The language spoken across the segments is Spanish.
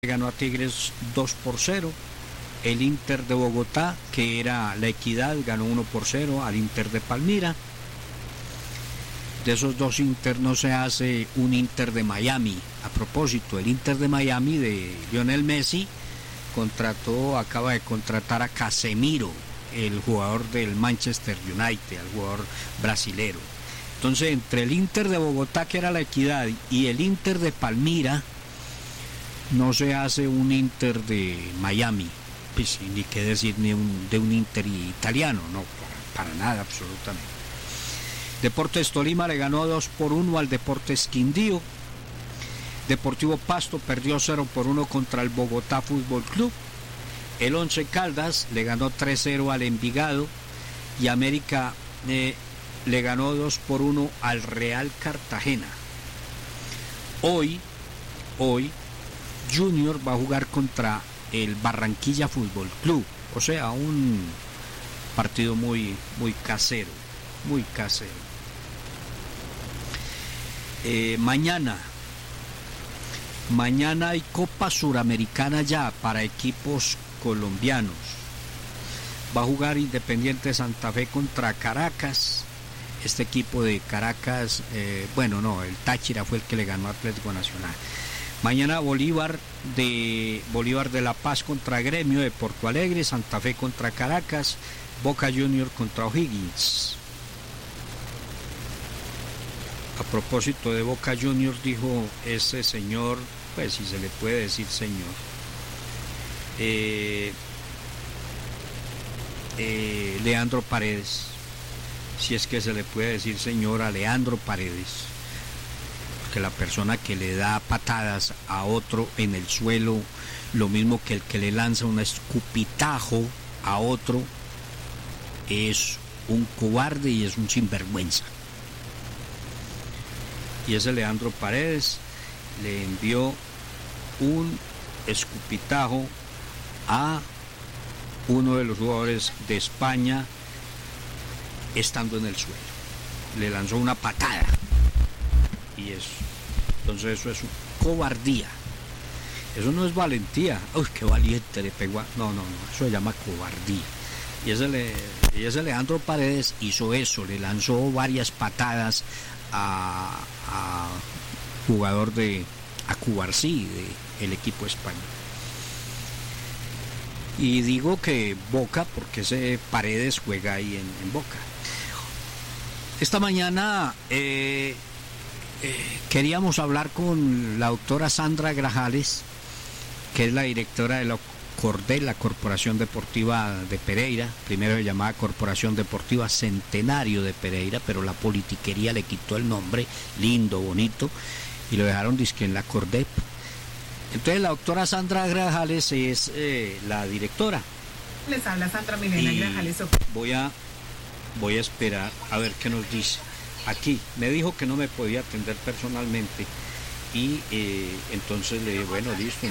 ganó a Tigres 2-0. El Inter de Bogotá, que era La Equidad, ganó 1-0 al Inter de Palmira. De esos dos Inter no se hace un Inter de Miami. A propósito, el Inter de Miami de Lionel Messi acaba de contratar a Casemiro, el jugador del Manchester United, el jugador brasilero. Entonces, entre el Inter de Bogotá, que era La Equidad, y el Inter de Palmira, no se hace un Inter de Miami, pues, ni qué decir de un Inter italiano, no, para nada, absolutamente. Deportes Tolima le ganó 2-1 al Deportes Quindío. Deportivo Pasto perdió 0-1 contra el Bogotá Fútbol Club. El Once Caldas le ganó 3-0 al Envigado y América le ganó 2-1 al Real Cartagena. Hoy Junior va a jugar contra el Barranquilla Fútbol Club, o sea, un partido muy casero, muy casero. Mañana hay Copa Suramericana ya para equipos colombianos. Va a jugar Independiente Santa Fe contra Caracas. Este equipo de Caracas, el Táchira fue el que le ganó a Atlético Nacional. Mañana Bolívar de La Paz contra Gremio de Porto Alegre, Santa Fe contra Caracas, Boca Junior contra O'Higgins. A propósito de Boca Junior, dijo ese señor, pues si se le puede decir señor, Leandro Paredes, si es que se le puede decir señor a Leandro Paredes, que la persona que le da patadas a otro en el suelo, lo mismo que el que le lanza un escupitajo a otro, es un cobarde y es un sinvergüenza. Y ese Leandro Paredes le envió un escupitajo a uno de los jugadores de España estando en el suelo. Le lanzó una patada. Y eso. Entonces eso es cobardía. Eso no es valentía. Uy, qué valiente le pegó. No, eso se llama cobardía. Y ese Leandro Paredes hizo eso, le lanzó varias patadas a jugador a Cubarsí, del equipo español. Y digo que Boca, porque ese Paredes juega ahí en Boca. Esta mañana queríamos hablar con la doctora Sandra Grajales, que es la directora de la CORDEP, la Corporación Deportiva de Pereira. Primero se llamaba Corporación Deportiva Centenario de Pereira, pero la politiquería le quitó el nombre, lindo, bonito, y lo dejaron dizque en la CORDEP. Entonces la doctora Sandra Grajales es la directora. Les habla Sandra Milena Grajales. Voy a esperar a ver qué nos dice. Aquí me dijo que no me podía atender personalmente y entonces le dije, bueno, listo,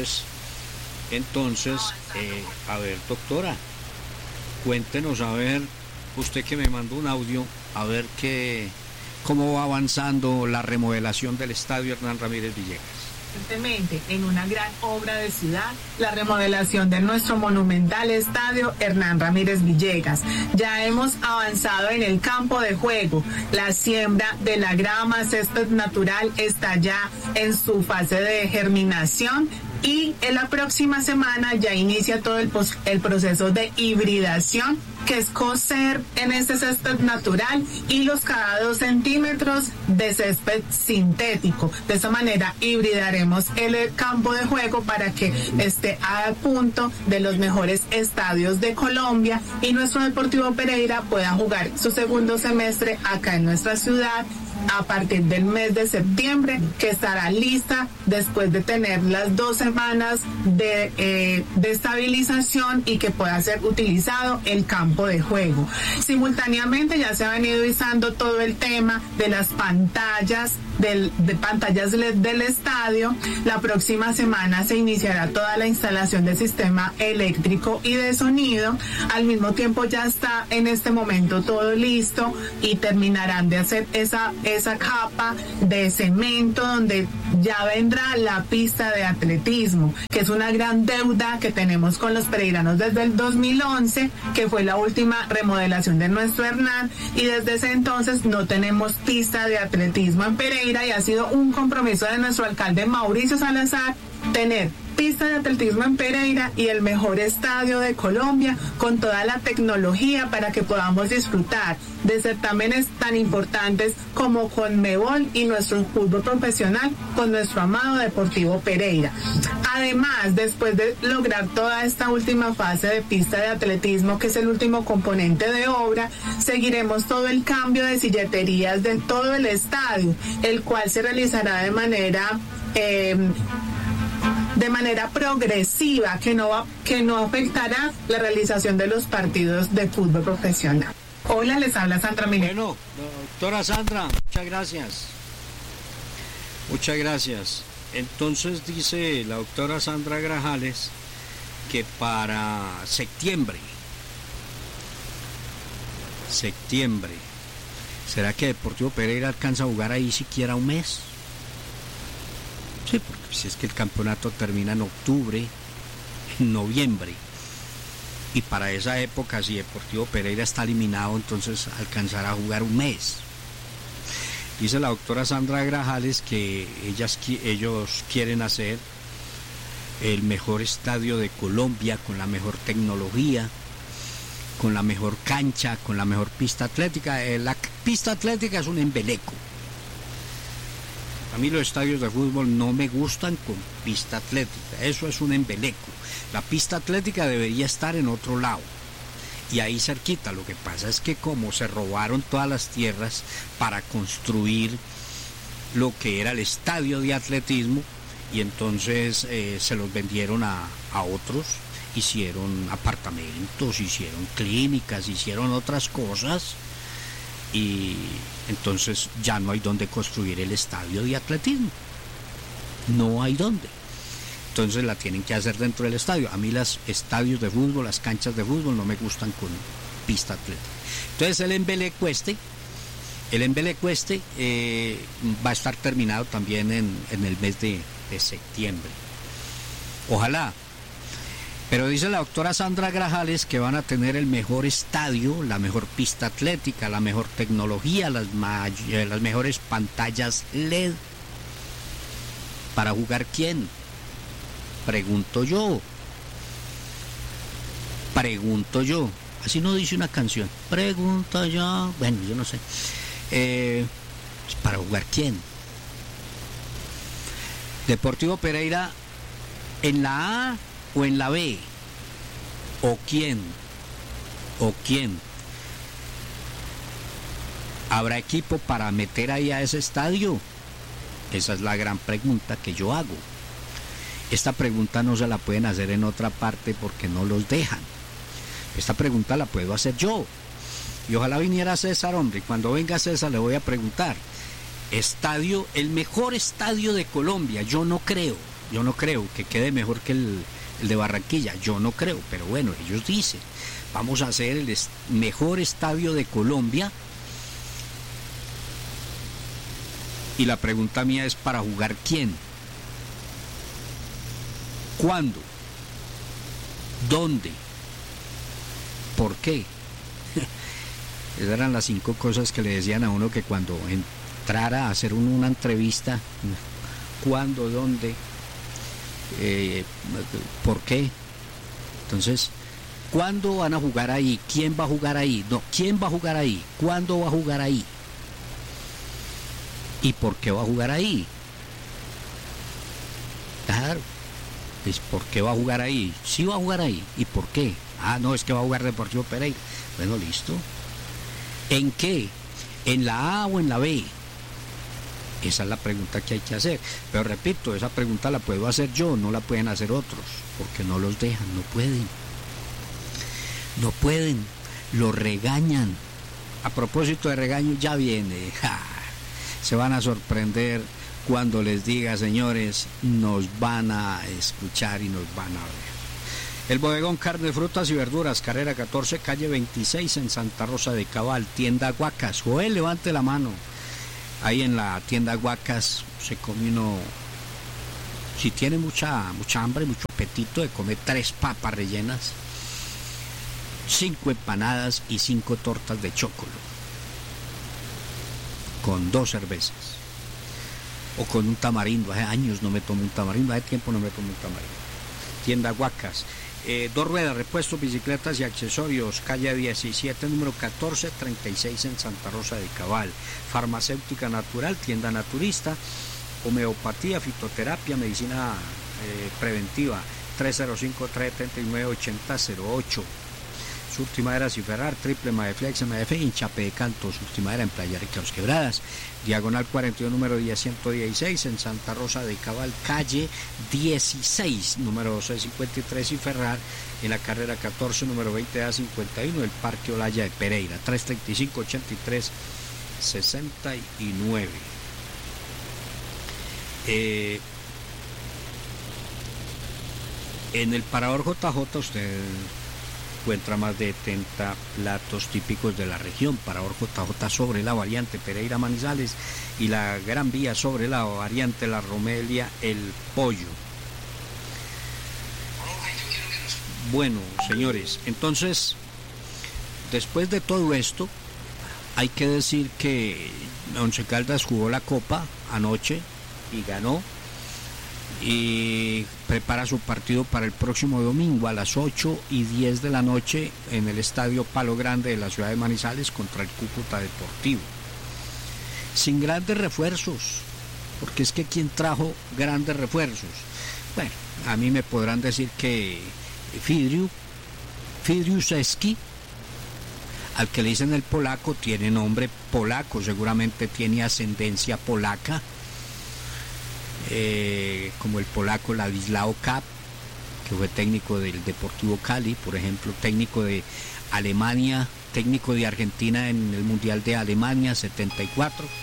entonces a ver, doctora, cuéntenos, a ver, usted que me mandó un audio, a ver cómo va avanzando la remodelación del estadio Hernán Ramírez Villegas. Recientemente, en una gran obra de ciudad, la remodelación de nuestro monumental estadio Hernán Ramírez Villegas. Ya hemos avanzado en el campo de juego. La siembra de la grama, césped natural, está ya en su fase de germinación. Y en la próxima semana ya inicia todo el proceso de hibridación, que es coser en ese césped natural hilos cada 2 centímetros de césped sintético. De esa manera hibridaremos el campo de juego para que esté a punto de los mejores estadios de Colombia y nuestro Deportivo Pereira pueda jugar su segundo semestre acá en nuestra ciudad a partir del mes de septiembre, que estará lista después de tener las 2 semanas de estabilización y que pueda ser utilizado el campo de juego. Simultáneamente ya se ha venido usando todo el tema de las pantallas de pantallas LED del estadio. La próxima semana se iniciará toda la instalación del sistema eléctrico y de sonido. Al mismo tiempo ya está en este momento todo listo y terminarán de hacer esa capa de cemento donde ya vendrá la pista de atletismo, que es una gran deuda que tenemos con los pereiranos desde el 2011, que fue la última remodelación de nuestro Hernán, y desde ese entonces no tenemos pista de atletismo en Pereira, y ha sido un compromiso de nuestro alcalde Mauricio Salazar tener pista de atletismo en Pereira y el mejor estadio de Colombia con toda la tecnología para que podamos disfrutar de certámenes tan importantes como Conmebol y nuestro fútbol profesional con nuestro amado Deportivo Pereira. Además, después de lograr toda esta última fase de pista de atletismo, que es el último componente de obra, seguiremos todo el cambio de silleterías de todo el estadio, el cual se realizará de manera progresiva, que no afectará la realización de los partidos de fútbol profesional. Hola, les habla Sandra Miller. Bueno, doctora Sandra, muchas gracias. Muchas gracias. Entonces dice la doctora Sandra Grajales que para septiembre, ¿será que Deportivo Pereira alcanza a jugar ahí siquiera un mes? Sí, porque si es que el campeonato termina en octubre, en noviembre, y para esa época, si Deportivo Pereira está eliminado, entonces alcanzará a jugar un mes. Dice la doctora Sandra Grajales que ellos quieren hacer el mejor estadio de Colombia, con la mejor tecnología, con la mejor cancha, con la mejor pista atlética. La pista atlética es un embeleco. A mí los estadios de fútbol no me gustan con pista atlética, eso es un embeleco. La pista atlética debería estar en otro lado, y ahí cerquita. Lo que pasa es que como se robaron todas las tierras para construir lo que era el estadio de atletismo, y entonces se los vendieron a otros, hicieron apartamentos, hicieron clínicas, hicieron otras cosas, y entonces ya no hay donde construir el estadio de atletismo, no hay donde. Entonces la tienen que hacer dentro del estadio. A mí los estadios de fútbol, las canchas de fútbol no me gustan con pista atlética. Entonces el embeleco este va a estar terminado también en el mes de septiembre, ojalá. Pero dice la doctora Sandra Grajales que van a tener el mejor estadio, la mejor pista atlética, la mejor tecnología, las mejores pantallas LED. ¿Para jugar quién? Pregunto yo. Así no dice una canción. Pregunto yo. Bueno, yo no sé. ¿Para jugar quién? Deportivo Pereira en la A o en la B, o quién habrá equipo para meter ahí a ese estadio. Esa es la gran pregunta que yo hago. Esta pregunta no se la pueden hacer en otra parte porque no los dejan. Esta pregunta la puedo hacer yo, y ojalá viniera César, hombre. Cuando venga César le voy a preguntar: estadio, el mejor estadio de Colombia. Yo no creo que quede mejor que el de Barranquilla, yo no creo, pero bueno, ellos dicen: vamos a hacer el mejor estadio de Colombia. Y la pregunta mía es: ¿para jugar quién? ¿Cuándo? ¿Dónde? ¿Por qué? Esas eran las 5 cosas que le decían a uno que cuando entrara a hacer una entrevista: ¿cuándo? ¿Dónde? ¿Por qué? Entonces, ¿cuándo van a jugar ahí? ¿Quién va a jugar ahí? No, ¿quién va a jugar ahí? ¿Cuándo va a jugar ahí? ¿Y por qué va a jugar ahí? Claro, es ¿por qué va a jugar ahí? Sí va a jugar ahí. ¿Y por qué? Ah, no, es que va a jugar Deportivo Pereira. Bueno, listo. ¿En qué? ¿En la A o en la B? Esa es la pregunta que hay que hacer. Pero repito, esa pregunta la puedo hacer yo, no la pueden hacer otros, porque no los dejan, no pueden, lo regañan. A propósito de regaño, ya viene. Se van a sorprender cuando les diga: señores, nos van a escuchar y nos van a ver. El bodegón Carne, Frutas y Verduras, carrera 14, calle 26, en Santa Rosa de Cabal, tienda Guacas. Joel, levante la mano. Ahí en la tienda Guacas se come uno, si tiene mucha hambre, mucho apetito, de comer 3 papas rellenas, 5 empanadas y 5 tortas de chocolo, con 2 cervezas, o con un tamarindo. Hace años no me tomo un tamarindo, hace tiempo no me tomo un tamarindo. Tienda Huacas. 2 ruedas, repuestos, bicicletas y accesorios, calle 17, número 1436 en Santa Rosa de Cabal. Farmacéutica Natural, tienda naturista, homeopatía, fitoterapia, medicina preventiva, 305-379-8008. Surtimaderas y Ferrar, triple Madeflex, MDF, hinchape de canto, Surtimadera en Playa Rica, Los Quebradas, diagonal 42, número 10116 en Santa Rosa de Cabal, calle 16, número 653 y Ferrar, en la carrera 14, número 20A51, del Parque Olaya de Pereira, 335-83-69. En el Parador JJ usted encuentra más de 70 platos típicos de la región. Parador JJ sobre la variante Pereira Manizales y la Gran Vía sobre la variante La Romelia El Pollo. Bueno, señores, entonces, después de todo esto, hay que decir que Once Caldas jugó la Copa anoche y ganó, y prepara su partido para el próximo domingo a las 8:10 de la noche en el Estadio Palo Grande de la ciudad de Manizales contra el Cúcuta Deportivo. Sin grandes refuerzos, porque es que ¿quién trajo grandes refuerzos? Bueno, a mí me podrán decir que Fidriuszewski, al que le dicen el polaco, tiene nombre polaco, seguramente tiene ascendencia polaca, como el polaco Ladislao Kapp, que fue técnico del Deportivo Cali, por ejemplo, técnico de Alemania, técnico de Argentina en el Mundial de Alemania 74, el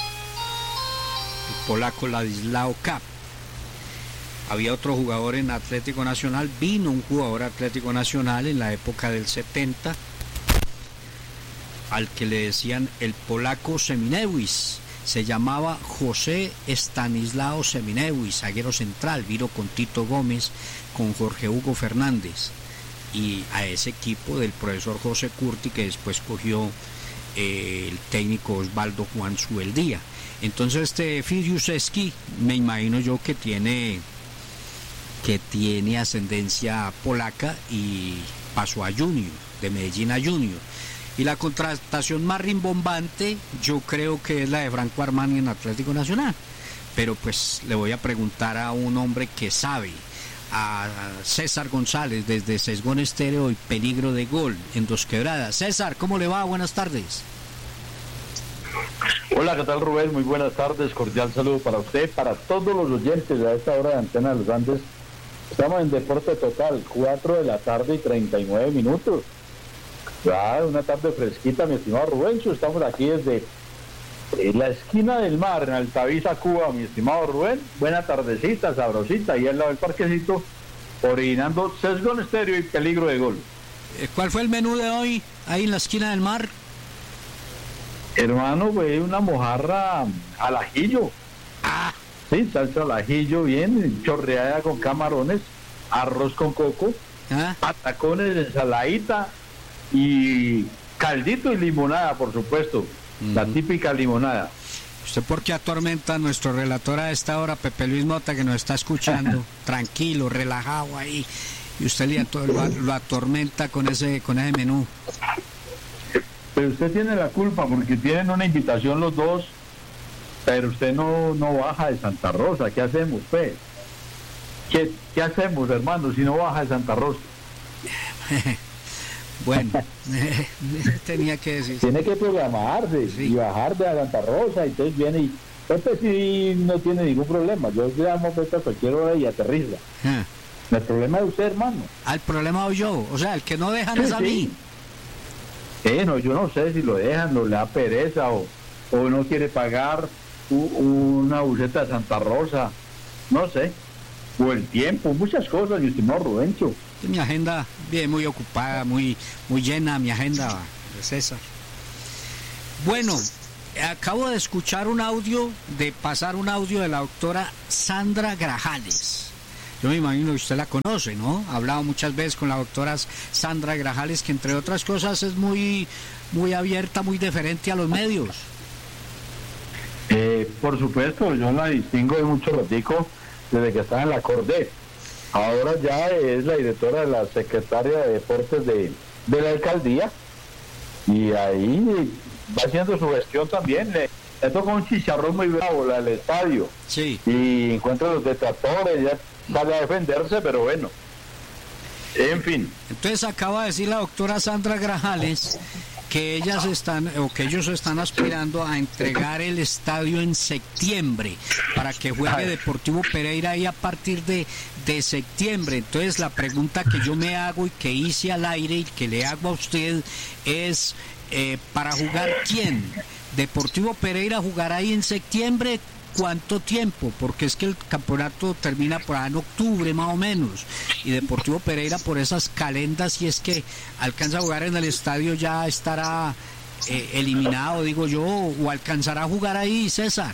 polaco Ladislao Kapp. Había otro jugador en Atlético Nacional, vino un jugador Atlético Nacional en la época del 70, al que le decían el polaco Seminewicz. Se llamaba José Stanislao Seminewicz, zaguero central, vino con Tito Gómez, con Jorge Hugo Fernández, y a ese equipo del profesor José Curti, que después cogió el técnico Osvaldo Juan Subeldía. Entonces este Fidriuszewski, me imagino yo que tiene ascendencia polaca y pasó a Junior, de Medellín a Junior. Y la contratación más rimbombante yo creo que es la de Franco Armani en Atlético Nacional. Pero pues le voy a preguntar a un hombre que sabe, a César González desde Sesgón Estéreo y Peligro de Gol en Dos Quebradas. César, ¿cómo le va? Buenas tardes. Hola, ¿qué tal, Rubén? Muy buenas tardes, cordial saludo para usted, para todos los oyentes a esta hora de Antena de los Andes. Estamos en Deporte Total, 4 de la tarde y 39 minutos. Ya, una tarde fresquita, mi estimado Rubencho. Estamos aquí desde la esquina del mar, en Altavisa, Cuba, mi estimado Rubén. Buena tardecita, sabrosita, ahí al lado del parquecito, originando Sesgón Estéreo y Peligro de Gol. ¿Cuál fue el menú de hoy, ahí en la esquina del mar? Hermano, güey, una mojarra al ajillo. Sí, salsa al ajillo, bien, chorreada con camarones, arroz con coco, patacones, ensaladita y caldito y limonada, por supuesto, la típica limonada. ¿Usted por qué atormenta a nuestro relator a esta hora, Pepe Luis Mota, que nos está escuchando? Tranquilo, relajado ahí, y usted lo atormenta con ese menú. Pero usted tiene la culpa porque tienen una invitación los dos, pero usted no baja de Santa Rosa. ¿Qué hacemos, pues? ¿Qué hacemos, hermano, si no baja de Santa Rosa? Bueno, tenía que decir. Tiene que programarse, sí, y bajar de Santa Rosa, y entonces viene y este sí no tiene ningún problema. Yo llamo a cualquier hora y aterriza. El problema es usted, hermano. El problema soy yo, o sea, el que no dejan es a mí. No, yo no sé si lo dejan, no le da pereza o no quiere pagar una buseta de Santa Rosa, no sé, o el tiempo, muchas cosas, mi estimado Rubencho. Mi agenda bien muy ocupada, muy llena mi agenda, César. Bueno, acabo de escuchar un audio, de pasar un audio de la doctora Sandra Grajales. Yo me imagino que usted la conoce, ¿no? Ha hablado muchas veces con la doctora Sandra Grajales, que entre otras cosas es muy abierta, muy deferente a los medios. Por supuesto, yo la distingo de mucho ratico desde que estaba en la Cordet. Ahora ya es la directora de la Secretaría de Deportes de la alcaldía, y ahí va haciendo su gestión también. Le toca un chicharrón muy bravo al estadio, sí, y encuentra los detractores, ya sale a defenderse, pero bueno, en fin. Entonces acaba de decir la doctora Sandra Grajales que ellos están aspirando a entregar el estadio en septiembre para que juegue Deportivo Pereira ahí a partir de septiembre. Entonces la pregunta que yo me hago y que hice al aire y que le hago a usted es, ¿para jugar quién? ¿Deportivo Pereira jugará ahí en septiembre? ¿Cuánto tiempo? Porque es que el campeonato termina por ahí en octubre más o menos, y Deportivo Pereira por esas calendas, si es que alcanza a jugar en el estadio, ya estará eliminado, digo yo, o alcanzará a jugar ahí, César.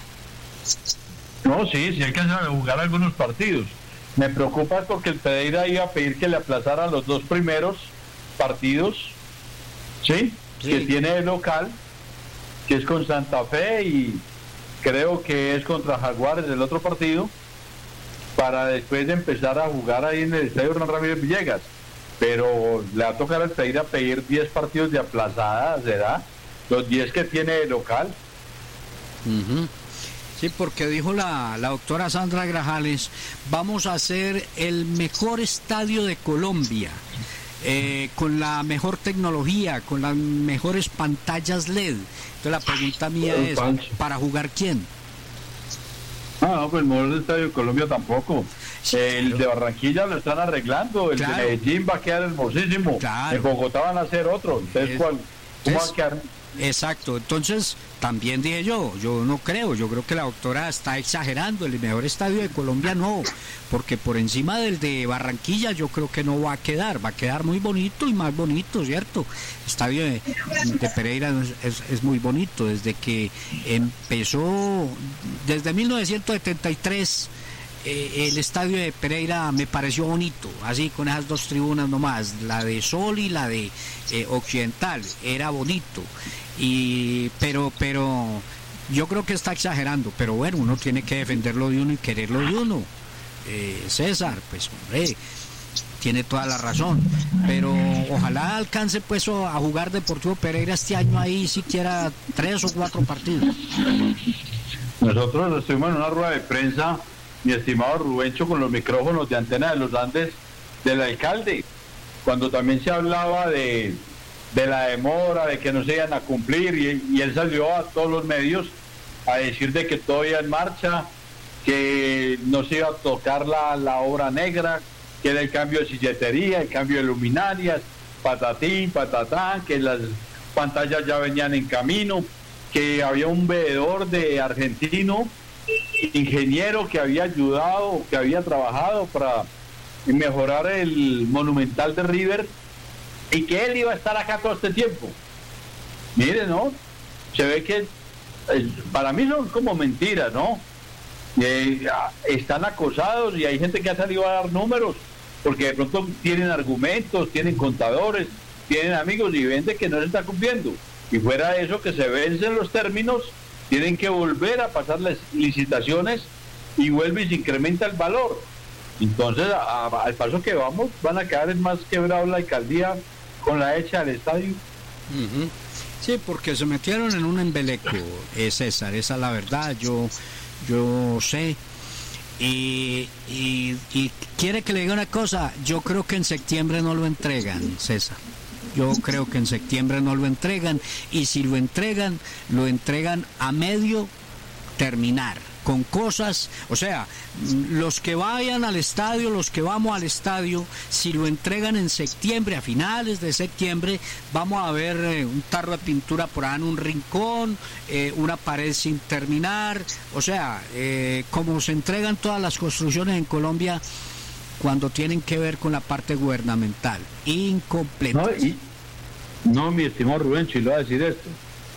No, sí alcanza a jugar algunos partidos. Me preocupa porque el Pereira iba a pedir que le aplazaran los 2 primeros partidos, ¿sí? Que tiene de local, que es con Santa Fe, y creo que es contra Jaguares el otro partido, para después de empezar a jugar ahí en el estadio Hernán Ramírez Villegas. Pero le va a tocar al Pereira pedir 10 partidos de aplazada, ¿será? Los 10 que tiene de local. Uh-huh. Sí, porque dijo la doctora Sandra Grajales, vamos a hacer el mejor estadio de Colombia, con la mejor tecnología, con las mejores pantallas LED. Entonces la pregunta mía es, ¿para jugar quién? No, pues el mejor estadio de Colombia tampoco. Sí, el de Barranquilla lo están arreglando, el de Medellín va a quedar hermosísimo, en Bogotá van a hacer otro. Entonces, ¿cómo va a quedar? Exacto, entonces también dije yo no creo, yo creo que la doctora está exagerando. El mejor estadio de Colombia no, porque por encima del de Barranquilla yo creo que no va a quedar muy bonito y más bonito, ¿cierto? El estadio de Pereira es muy bonito, desde que empezó, desde 1973, el estadio de Pereira me pareció bonito, así con esas 2 tribunas nomás, la de Sol y la de Occidental, era bonito, pero yo creo que está exagerando, pero bueno, uno tiene que defenderlo de uno y quererlo de uno. César, pues hombre, tiene toda la razón, pero ojalá alcance pues a jugar Deportivo Pereira este año ahí siquiera 3 o 4 partidos. Nosotros estuvimos en una rueda de prensa, mi estimado Rubencho, con los micrófonos de Antena de los Andes del alcalde, cuando también se hablaba de la demora, de que no se iban a cumplir, y él salió a todos los medios a decir de que todavía en marcha, que no se iba a tocar la obra negra, que era el cambio de silletería, el cambio de luminarias, patatín, patatán, que las pantallas ya venían en camino, que había un veedor de argentino, ingeniero, que había ayudado, que había trabajado para mejorar el Monumental de River, y que él iba a estar acá todo este tiempo. Mire, ¿no? Se ve que para mí son como mentiras, ¿no? Están acosados y hay gente que ha salido a dar números porque de pronto tienen argumentos, tienen contadores, tienen amigos, y ven de que no se está cumpliendo. Y fuera de eso, que se vencen los términos, tienen que volver a pasar las licitaciones y vuelve y se incrementa el valor. Entonces, al paso que vamos, van a quedar más quebrados la alcaldía con la hecha del estadio. Uh-huh. Sí, porque se metieron en un embeleco, César, esa es la verdad, yo sé. Y quiere que le diga una cosa, yo creo que en septiembre no lo entregan, César. Yo creo que en septiembre no lo entregan, y si lo entregan a medio terminar, con cosas, o sea, los que vayan al estadio, los que vamos al estadio, si lo entregan en septiembre, a finales de septiembre, vamos a ver un tarro de pintura por ahí en un rincón, una pared sin terminar, o sea, como se entregan todas las construcciones en Colombia cuando tienen que ver con la parte gubernamental, incompletas. No, mi estimado Rubén, si lo va a decir esto,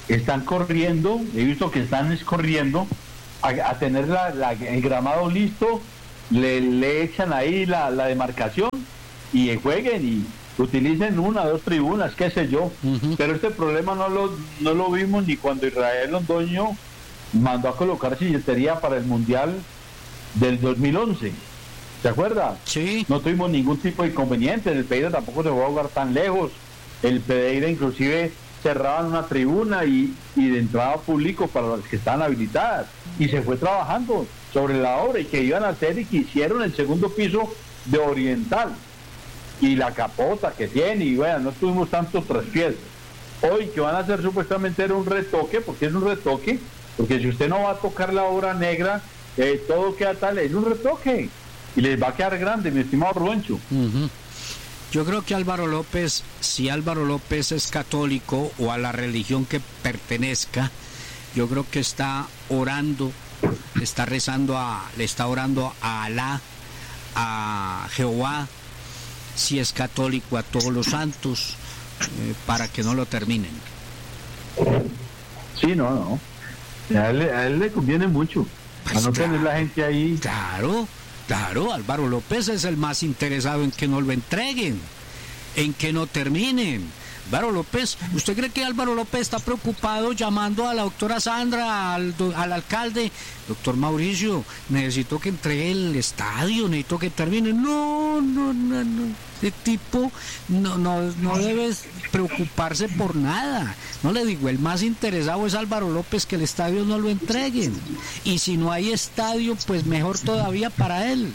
están corriendo, he visto que están corriendo a tener el gramado listo, le echan ahí la demarcación y jueguen y utilicen 1 o 2 tribunas, qué sé yo. Pero este problema no lo vimos ni cuando Israel Londoño mandó a colocar silletería para el Mundial del 2011. ¿Se acuerda? Sí. No tuvimos ningún tipo de inconveniente, el Pereira tampoco se fue a jugar tan lejos, el Pereira inclusive cerraban una tribuna y de entrada público para las que estaban habilitadas, y se fue trabajando sobre la obra y que iban a hacer y que hicieron el segundo piso de Oriental y la capota que tiene, y bueno, no tuvimos tantos traspiés. Hoy que van a hacer supuestamente era un retoque, porque es un retoque, porque si usted no va a tocar la obra negra, todo queda tal, es un retoque y les va a quedar grande, mi estimado Rubencho. Yo creo que Álvaro López, si Álvaro López es católico o a la religión que pertenezca, yo creo que está orando, le está orando a Alá, a Jehová, si es católico, a todos los santos, para que no lo terminen. Sí, no. A él le conviene mucho, pues a no tener la gente ahí. Claro, Álvaro López es el más interesado en que no lo entreguen, en que no terminen. Álvaro López, ¿usted cree que Álvaro López está preocupado llamando a la doctora Sandra, al alcalde? Doctor Mauricio, necesito que entregue el estadio, necesito que termine. No. Ese tipo no debe preocuparse por nada. No le digo, el más interesado es Álvaro López, que el estadio no lo entreguen. Y si no hay estadio, pues mejor todavía para él.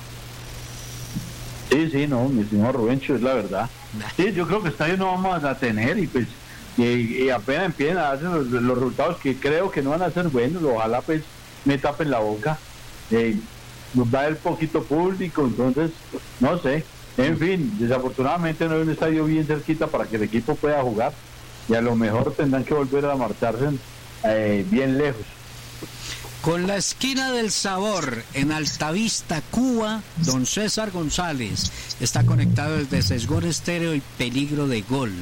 Sí, no, mi señor Rubencho, es la verdad. Sí, yo creo que estadio no vamos a tener y pues y apenas empiecen a hacer los resultados que creo que no van a ser buenos, ojalá pues me tapen la boca. Nos va el poquito público, entonces no sé. En fin, desafortunadamente no hay un estadio bien cerquita para que el equipo pueda jugar y a lo mejor tendrán que volver a marcharse bien lejos. Con la esquina del sabor en Altavista, Cuba, don César González está conectado desde Sesgón Estéreo y Peligro de Gol.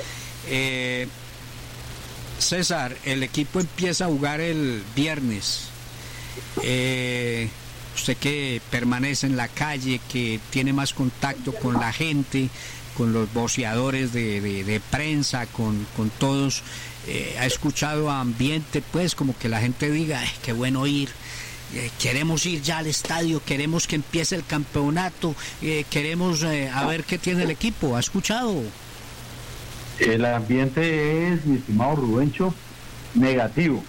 César, el equipo empieza a jugar el viernes. Usted que permanece en la calle, que tiene más contacto con la gente, con los voceadores de prensa, con todos, ha escuchado ambiente, pues como que la gente diga, qué bueno ir, queremos ir ya al estadio, queremos que empiece el campeonato, queremos a ver qué tiene el equipo. ¿Ha escuchado? El ambiente es, mi estimado Rubencho, negativo.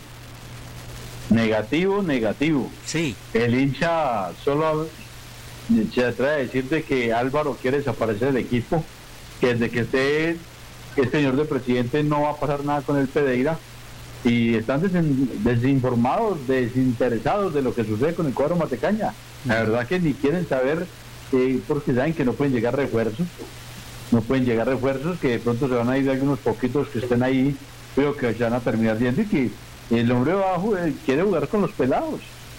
Sí. El hincha solo se atreve a decirte que Álvaro quiere desaparecer del equipo, que desde que esté el señor de presidente no va a pasar nada con el Pereira, y están desinformados, desinteresados de lo que sucede con el cuadro Matecaña. La verdad que ni quieren saber, porque saben que no pueden llegar refuerzos, que de pronto se van a ir algunos poquitos que estén ahí, pero que se van a terminar viendo, y que el hombre quiere jugar con los pelados.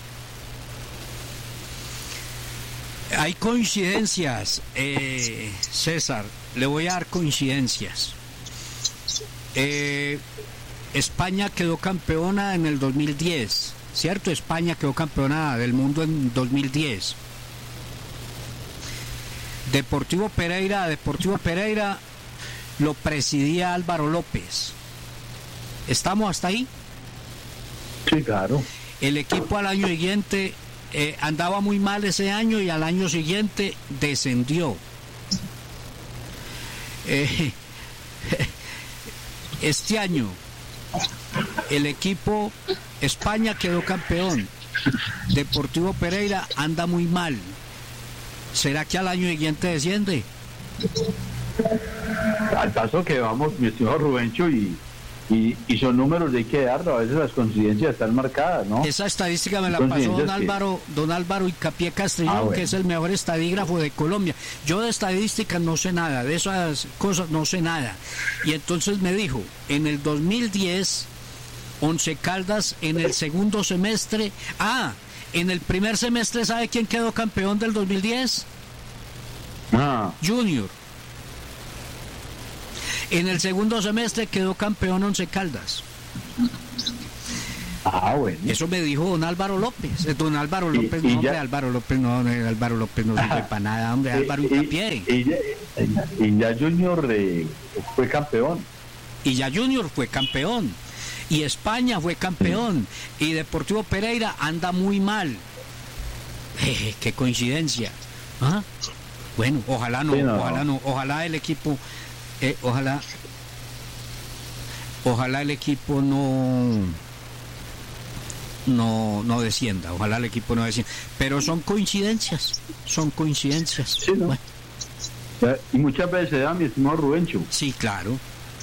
Hay coincidencias, César, le voy a dar coincidencias. España quedó campeona en el 2010, ¿cierto? España quedó campeona del mundo en 2010. Deportivo Pereira lo presidía Álvaro López. ¿Estamos hasta ahí? Sí, claro. El equipo al año siguiente andaba muy mal ese año y al año siguiente descendió. Este año el equipo España quedó campeón, Deportivo Pereira anda muy mal. ¿Será que al año siguiente desciende? Al paso que vamos, mi estimado Rubencho, y son números de hay que darlo, a veces las coincidencias están marcadas, ¿no? Esa estadística me la pasó don Álvaro Hincapié Castrillón, bueno, que es el mejor estadígrafo de Colombia. Yo de estadística no sé nada, de esas cosas no sé nada. Y entonces me dijo, en el 2010, Once Caldas en el segundo semestre, en el primer semestre, ¿sabe quién quedó campeón del 2010? Junior. En el segundo semestre quedó campeón Once Caldas. Bueno. Eso me dijo don Álvaro López. Don Álvaro López, no, hombre, Álvaro López no sirve para nada, hombre, Álvaro Hincapié. Y ya Junior fue campeón. Y ya Junior fue campeón. Y España fue campeón. Y Deportivo Pereira anda muy mal. Qué coincidencia. ¿Ah? Bueno, ojalá no, ojalá el equipo, ojalá el equipo no descienda, ojalá el equipo no descienda, pero son coincidencias. Sí, ¿no? Bueno. Y muchas veces se da, mi estimado Rubencho. Sí, claro.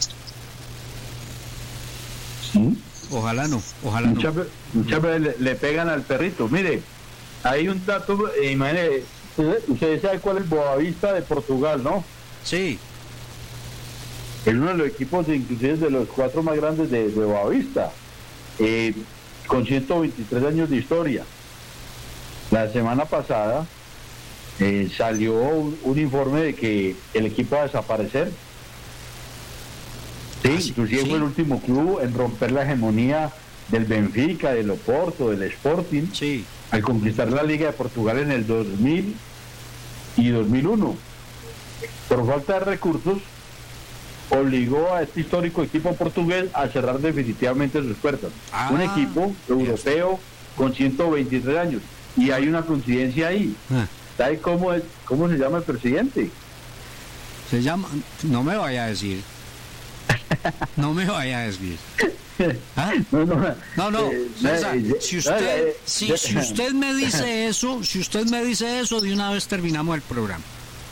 ¿Sí? Ojalá no. Muchas veces le pegan al perrito. Mire, hay un dato, imagínese, usted sabe cuál es el Boavista de Portugal, ¿no? Sí. Es uno de los equipos, inclusive de los 4 más grandes de Boavista, con 123 años de historia. La semana pasada salió un informe de que el equipo va a desaparecer. Sí, inclusive fue el último club en romper la hegemonía del Benfica, del Oporto, del Sporting, sí, al conquistar la Liga de Portugal en el 2000 y 2001. Por falta de recursos, obligó a este histórico equipo portugués a cerrar definitivamente sus puertas. Un equipo europeo con 123 años. Y hay una coincidencia ahí. ¿Sabe cómo se llama el presidente? Se llama... No me vaya a decir. ¿Ah? No. César, si usted me dice eso, de una vez terminamos el programa.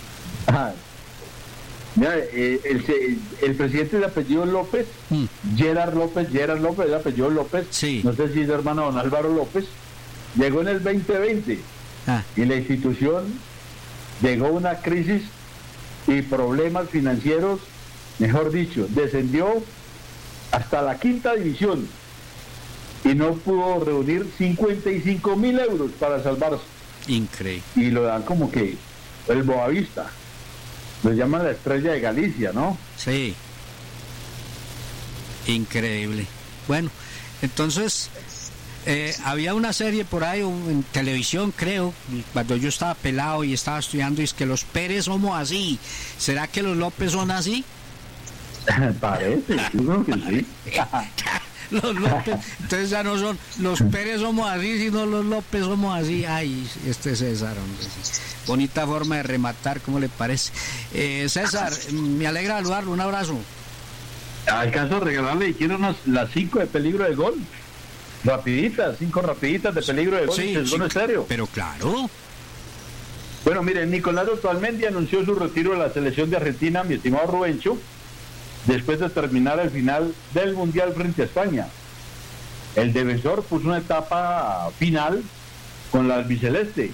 Mira, el presidente de apellido López, Gerard López, el apellido López, sí. No sé si es hermano don Álvaro López, llegó en el 2020 y la institución llegó a una crisis y problemas financieros, mejor dicho, descendió hasta la 5ª división y no pudo reunir 55.000 euros para salvarse. Increíble. Y lo dan como que el Boavista. Lo llaman la estrella de Galicia, ¿no? Sí. Increíble. Bueno, entonces, había una serie por ahí en televisión, creo, cuando yo estaba pelado y estaba estudiando, y es que los Pérez somos así. ¿Será que los López son así? Parece, yo creo que sí. Los López, entonces ya no son los Pérez somos así, sino los López somos así. Ay, César, hombre. Bonita forma de rematar, ¿cómo le parece? César, me alegra saludarlo, un abrazo. Alcanzo a regalarle, y quiero las 5 de peligro de gol. Rapiditas, 5 rapiditas de peligro de gol. Sí, estéreo. Pero claro. Bueno, miren, Nicolás Otamendi anunció su retiro de la selección de Argentina, mi estimado Rubencho, después de terminar el final del Mundial frente a España. El defensor puso una etapa final con la albiceleste.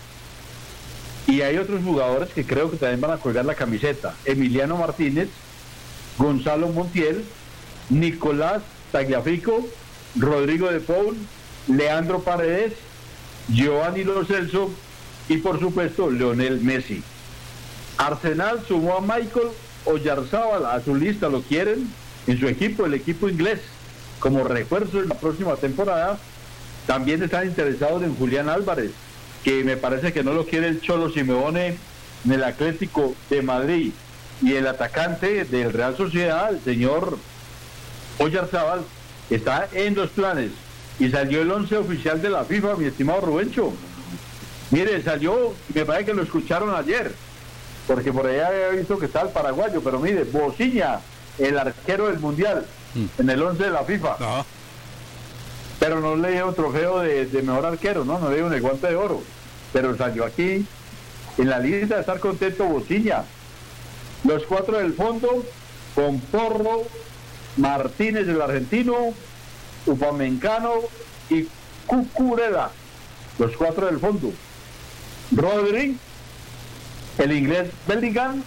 Y hay otros jugadores que creo que también van a colgar la camiseta. Emiliano Martínez, Gonzalo Montiel, Nicolás Tagliafico, Rodrigo de Paul, Leandro Paredes, Giovanni Lo Celso y por supuesto Lionel Messi. Arsenal sumó a Michael Oyarzábal a su lista, lo quieren en su equipo, el equipo inglés, como refuerzo en la próxima temporada. También están interesados en Julián Álvarez, que me parece que no lo quiere el Cholo Simeone en el Atlético de Madrid. Y el atacante del Real Sociedad, el señor Oyarzábal, está en los planes. Y salió el 11 oficial de la FIFA, mi estimado Rubencho. Mire, salió, me parece que lo escucharon ayer, porque por allá había visto que está el paraguayo, pero mire, Bociña, el arquero del Mundial, en el 11 de la FIFA. No. Pero no le dio trofeo de mejor arquero, no le dio el guante de oro. Pero salió aquí, en la lista de estar contento Bociña. Los 4 del fondo, con Porro, Martínez el argentino, Upamecano y Cucurella. Los 4 del fondo. Rodri, el inglés Bellingham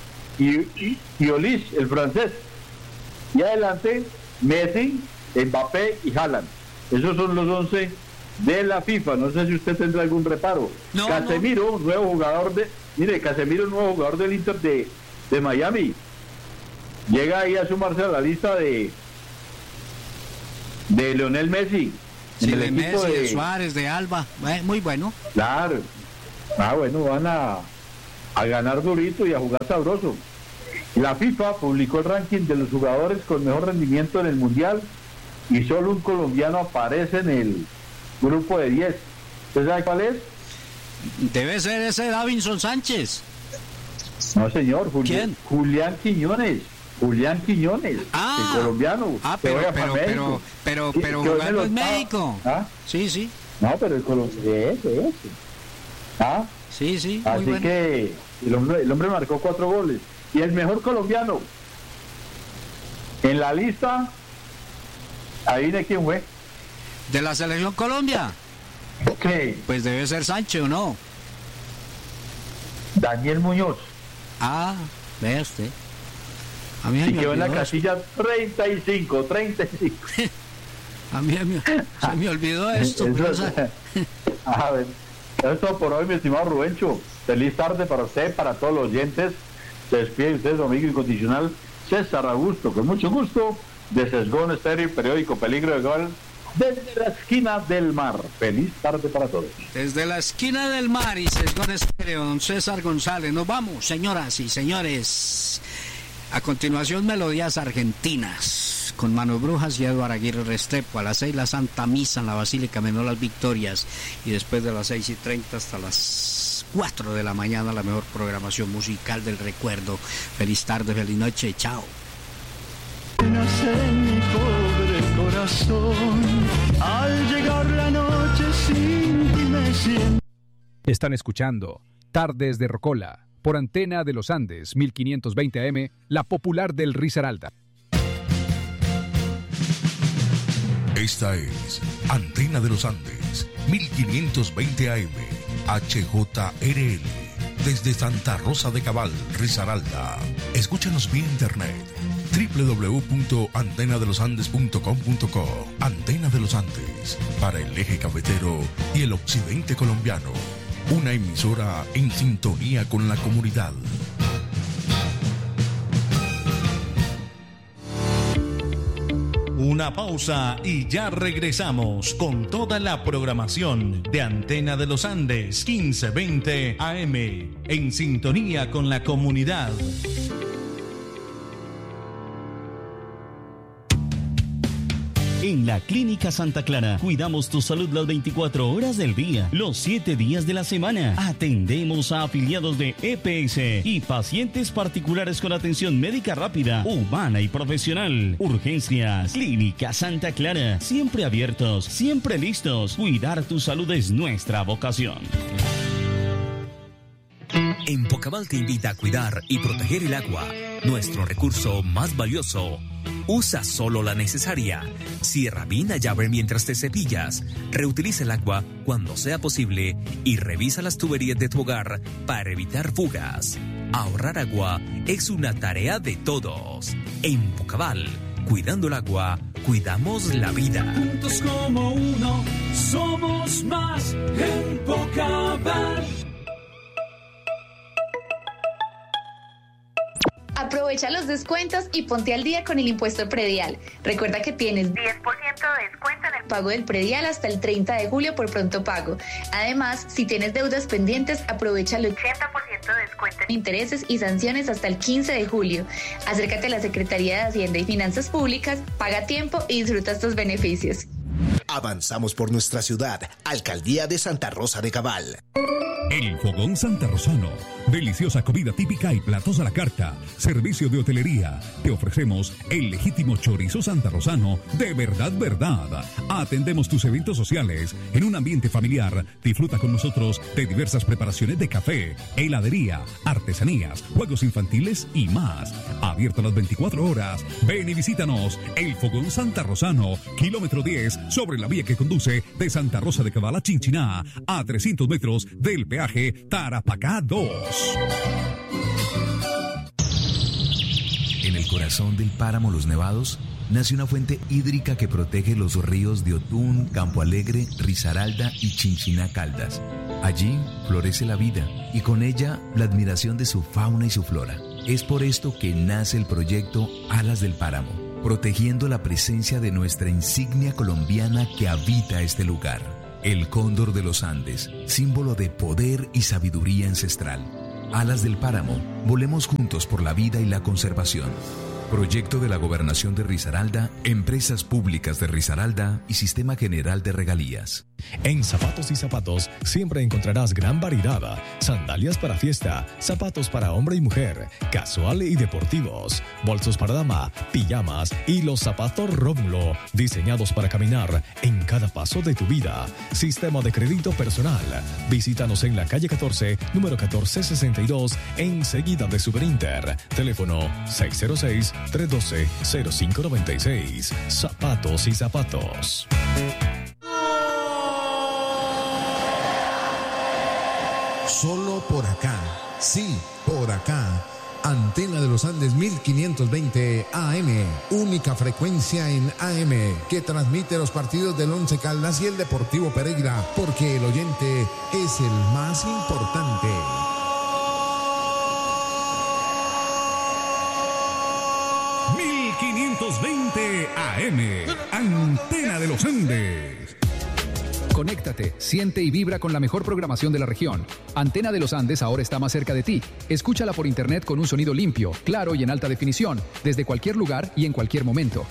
y Olis, el francés. Y adelante, Messi, Mbappé y Haaland. Esos son los 11 de la FIFA. No sé si usted tendrá algún reparo. No, Casemiro, nuevo jugador nuevo jugador del Inter de Miami. Llega ahí a sumarse a la lista de de Lionel Messi. Sí, de Messi, de Suárez, de Alba, muy bueno. Claro. Bueno, van a ganar durito y a jugar sabroso. La FIFA publicó el ranking de los jugadores con mejor rendimiento en el Mundial y solo un colombiano aparece en el grupo de 10. ¿Usted sabe cuál es? Debe ser ese Davinson Sánchez. No, señor, ¿Quién? Julián Quiñones. El colombiano. Pero jugando en México. ¿Ah? Sí. No, pero el colombiano. Ese. ¿Ah? Sí. Así muy bueno. que el hombre marcó 4 goles. Y el mejor colombiano en la lista, adivine quién fue. ¿De la selección Colombia? Ok. Pues debe ser Sánchez, ¿o no? Daniel Muñoz. Vea usted. A mí y quedó en la casilla 35. A mí se me olvidó esto. A ver, eso es todo por hoy, mi estimado Rubencho. Feliz tarde para usted, para todos los oyentes. Se despide usted, su amigo incondicional César Augusto, con mucho gusto, de Sesgón Estéreo, periódico Peligro de Gol, desde la esquina del mar. Feliz tarde para todos. Desde la esquina del mar y Sesgón Estéreo, don César González. Nos vamos, señoras y señores. A continuación, melodías argentinas con Manos Brujas y Eduardo Aguirre Restrepo. A las 6 la Santa Misa en la Basílica Menor Las Victorias, y después de las 6:30 hasta las 4 de la mañana la mejor programación musical del recuerdo. Feliz tarde, feliz noche, chao. Nace mi pobre corazón, al llegar la noche sin ti me siento. Están escuchando Tardes de Rocola por Antena de los Andes, 1520 AM, la popular del Risaralda. Esta es Antena de los Andes, 1520 AM, HJRL, desde Santa Rosa de Cabal, Risaralda. Escúchanos vía internet, www.antenadelosandes.com.co. Antena de los Andes, para el eje cafetero y el occidente colombiano. Una emisora en sintonía con la comunidad. Una pausa y ya regresamos con toda la programación de Antena de los Andes 1520 AM, en sintonía con la comunidad. En la Clínica Santa Clara cuidamos tu salud las 24 horas del día, los 7 días de la semana. Atendemos a afiliados de EPS y pacientes particulares con atención médica rápida, humana y profesional. Urgencias. Clínica Santa Clara. Siempre abiertos, siempre listos. Cuidar tu salud es nuestra vocación. Empocabal te invita a cuidar y proteger el agua, nuestro recurso más valioso. Usa solo la necesaria. Cierra bien la llave mientras te cepillas. Reutiliza el agua cuando sea posible y revisa las tuberías de tu hogar para evitar fugas. Ahorrar agua es una tarea de todos. Empocabal, cuidando el agua, cuidamos la vida. Juntos como uno, somos más Empocabal. Aprovecha los descuentos y ponte al día con el impuesto predial. Recuerda que tienes 10% de descuento en el pago del predial hasta el 30 de julio por pronto pago. Además, si tienes deudas pendientes, aprovecha el 80% de descuento en intereses y sanciones hasta el 15 de julio. Acércate a la Secretaría de Hacienda y Finanzas Públicas, paga a tiempo y disfruta estos beneficios. Avanzamos por nuestra ciudad. Alcaldía de Santa Rosa de Cabal. El Fogón Santa Rosano. Deliciosa comida típica y platos a la carta. Servicio de hotelería. Te ofrecemos el legítimo chorizo santarrosano de verdad. Atendemos tus eventos sociales en un ambiente familiar. Disfruta con nosotros de diversas preparaciones de café, heladería, artesanías, juegos infantiles y más. Abierto las 24 horas. Ven y visítanos. El Fogón Santa Rosano, kilómetro 10, sobre la vía que conduce de Santa Rosa de Cabal a Chinchiná, a 300 metros del peaje Tarapacá 2. En el corazón del páramo Los Nevados nace una fuente hídrica que protege los ríos de Otún, Campo Alegre, Risaralda y Chinchiná Caldas. Allí florece la vida y con ella la admiración de su fauna y su flora. Es por esto que nace el proyecto Alas del Páramo, protegiendo la presencia de nuestra insignia colombiana que habita este lugar, el cóndor de los Andes, símbolo de poder y sabiduría ancestral. Alas del Páramo, volemos juntos por la vida y la conservación. Proyecto de la Gobernación de Risaralda, Empresas Públicas de Risaralda y Sistema General de Regalías. En Zapatos y Zapatos siempre encontrarás gran variedad. Sandalias para fiesta, zapatos para hombre y mujer, casual y deportivos, bolsos para dama, pijamas y los zapatos Rómulo, diseñados para caminar en cada paso de tu vida. Sistema de crédito personal. Visítanos en la calle 14, número 1462, enseguida de Superinter. Teléfono 606-312-0596. Zapatos y Zapatos. Solo por acá, sí, por acá. Antena de los Andes 1520 AM, única frecuencia en AM que transmite los partidos del Once Caldas y el Deportivo Pereira, porque el oyente es el más importante. ...1520 AM, Antena de los Andes. Conéctate, siente y vibra con la mejor programación de la región. Antena de los Andes ahora está más cerca de ti. Escúchala por internet con un sonido limpio, claro y en alta definición, desde cualquier lugar y en cualquier momento.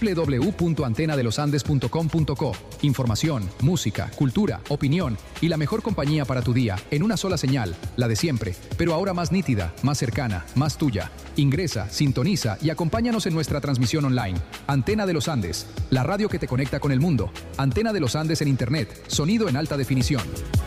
www.antenadelosandes.com.co. Información, música, cultura, opinión y la mejor compañía para tu día en una sola señal, la de siempre, pero ahora más nítida, más cercana, más tuya. Ingresa, sintoniza y acompáñanos en nuestra transmisión online. Antena de los Andes, la radio que te conecta con el mundo. Antena de los Andes en internet, sonido en alta definición.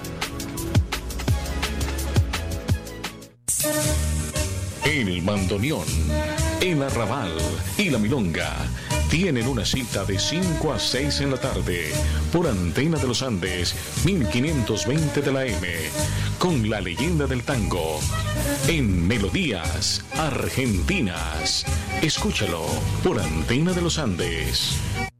El bandoneón, el arrabal y la milonga tienen una cita de 5 a 6 en la tarde por Antena de los Andes 1520 de la M con la leyenda del tango en Melodías Argentinas. Escúchalo por Antena de los Andes.